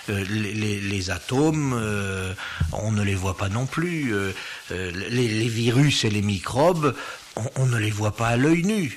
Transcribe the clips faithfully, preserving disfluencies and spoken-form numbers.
Euh, les, les, les atomes, euh, on ne les voit pas non plus. Euh, euh, les, les virus et les microbes, on, on ne les voit pas à l'œil nu.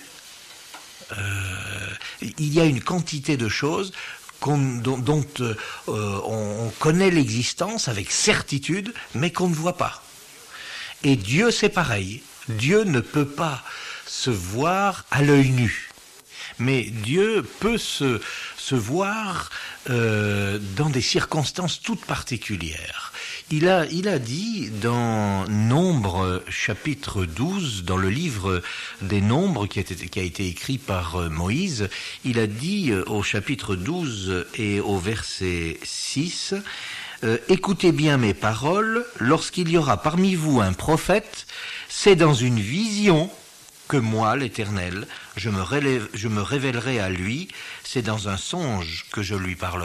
Euh, il y a une quantité de choses qu'on, dont, dont euh, on, on connaît l'existence avec certitude, mais qu'on ne voit pas. Et Dieu, c'est pareil. Dieu ne peut pas se voir à l'œil nu. Mais Dieu peut se, se voir euh, dans des circonstances toutes particulières. Il a, il a dit dans Nombres chapitre douze, dans le livre des Nombres qui a été, qui a été écrit par Moïse, il a dit au chapitre douze et au verset six, euh, « Écoutez bien mes paroles, lorsqu'il y aura parmi vous un prophète, c'est dans une vision que moi, l'Éternel, je me, relève, je me révélerai à lui, c'est dans un songe que je lui parlerai. »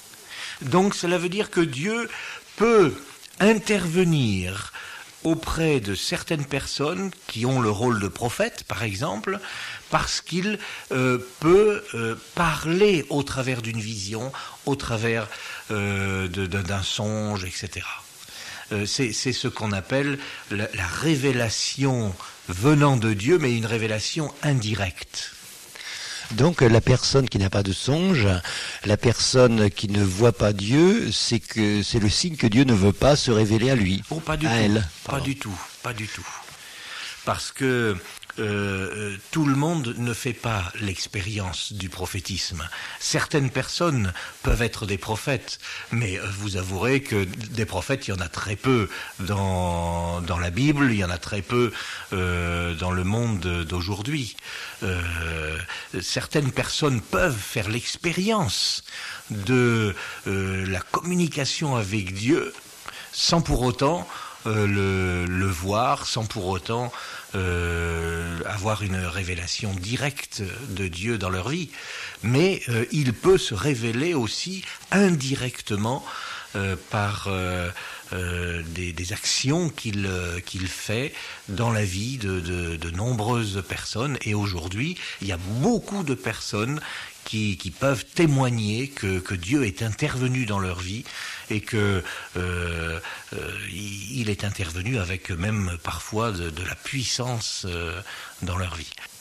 Donc cela veut dire que Dieu peut intervenir auprès de certaines personnes qui ont le rôle de prophète, par exemple, parce qu'il euh, peut euh, parler au travers d'une vision, au travers euh, de, de, d'un songe, et cetera. Euh, c'est, c'est ce qu'on appelle la, la révélation venant de Dieu, mais une révélation indirecte. Donc la personne qui n'a pas de songe, la personne qui ne voit pas Dieu, c'est que c'est le signe que Dieu ne veut pas se révéler à lui. Oh, pas du à tout. Elle. Pas du tout. Pas du tout. Parce que euh, tout le monde ne fait pas l'expérience du prophétisme. Certaines personnes peuvent être des prophètes, mais vous avouerez que des prophètes, il y en a très peu dans, dans la Bible, il y en a très peu euh, dans le monde d'aujourd'hui. Euh, certaines personnes peuvent faire l'expérience de euh, la communication avec Dieu sans pour autant euh, le, le voir, sans pour autant Euh, avoir une révélation directe de Dieu dans leur vie, mais euh, il peut se révéler aussi indirectement euh, par euh, euh, des, des actions qu'il, euh, qu'il fait dans la vie de, de, de nombreuses personnes. Et aujourd'hui, il y a beaucoup de personnes qui, qui peuvent témoigner que, que Dieu est intervenu dans leur vie et que euh, euh, il est intervenu avec même parfois de, de la puissance euh, dans leur vie.